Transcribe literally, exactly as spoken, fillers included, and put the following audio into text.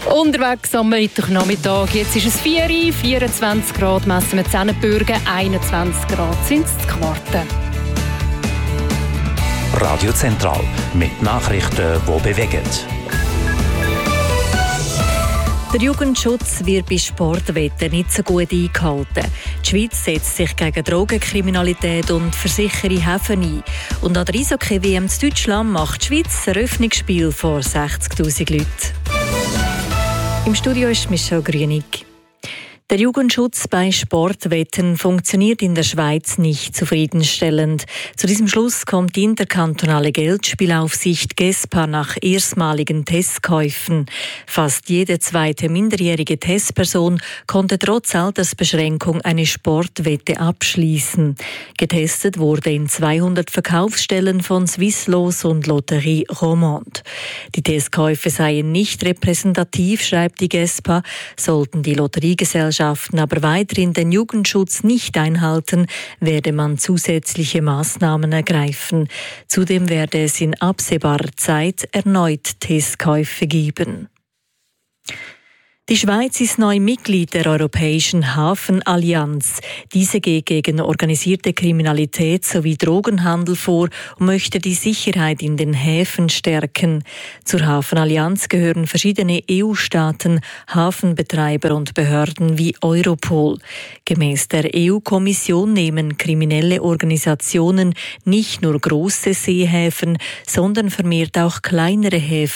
Unterwegs am Mittwochnachmittag. Jetzt ist es vier Uhr, vierundzwanzig Grad messen wir Zennenbürgen, einundzwanzig Grad sind es zu Quarten. Radio Zentral mit Nachrichten, die bewegen. Der Jugendschutz wird bei Sportwetten nicht so gut eingehalten. Die Schweiz setzt sich gegen Drogenkriminalität und versichere Häfen ein. Und an der Eishockey-W M in Deutschland macht die Schweiz ein Eröffnungsspiel vor sechzigtausend Leuten. Im Studio ist Michelle Grünig. Der Jugendschutz bei Sportwetten funktioniert in der Schweiz nicht zufriedenstellend. Zu diesem Schluss kommt die interkantonale Geldspielaufsicht GESPA nach erstmaligen Testkäufen. Fast jede zweite minderjährige Testperson konnte trotz Altersbeschränkung eine Sportwette abschließen. Getestet wurde in zweihundert Verkaufsstellen von Swisslos und Lotterie Romande. Die Testkäufe seien nicht repräsentativ, schreibt die GESPA, sollten die Lotteriegesellschaften aber weiterhin den Jugendschutz nicht einhalten, werde man zusätzliche Maßnahmen ergreifen. Zudem werde es in absehbarer Zeit erneut Testkäufe geben. Die Schweiz ist neu Mitglied der Europäischen Hafenallianz. Diese geht gegen organisierte Kriminalität sowie Drogenhandel vor und möchte die Sicherheit in den Häfen stärken. Zur Hafenallianz gehören verschiedene E U-Staaten, Hafenbetreiber und Behörden wie Europol. Gemäß der E U-Kommission nehmen kriminelle Organisationen nicht nur große Seehäfen, sondern vermehrt auch kleinere Häfen